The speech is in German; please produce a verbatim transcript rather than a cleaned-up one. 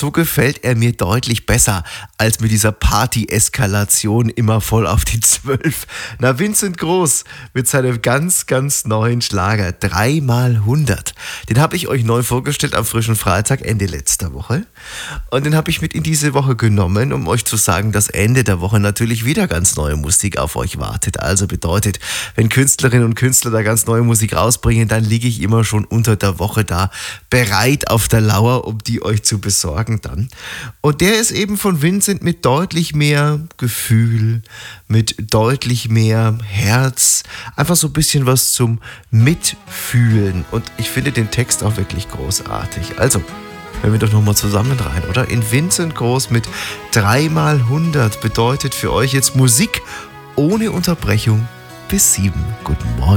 so gefällt er mir deutlich besser als mit dieser Party-Eskalation immer voll auf die Zwölf. Na, Vincent Groß mit seinem ganz, ganz neuen Schlager dreimal hundert. Den habe ich euch neu vorgestellt am frischen Freitag, Ende letzter Woche. Und den habe ich mit in diese Woche genommen, um euch zu sagen, dass Ende der Woche natürlich wieder ganz neue Musik auf euch wartet. Also bedeutet, wenn Künstlerinnen und Künstler da ganz neue Musik rausbringen, dann liege ich immer schon unter der Woche da, bereit auf der Lauer, um die euch zu besorgen dann. Und der ist eben von Vincent mit deutlich mehr Gefühl, mit deutlich mehr Herz, einfach so ein bisschen was zum Mitfühlen. Und ich finde den Text auch wirklich großartig. Also, hören wir doch nochmal zusammen rein, oder? In Vincent Groß mit dreimal hundert bedeutet für euch jetzt Musik ohne Unterbrechung bis sieben. Guten Morgen.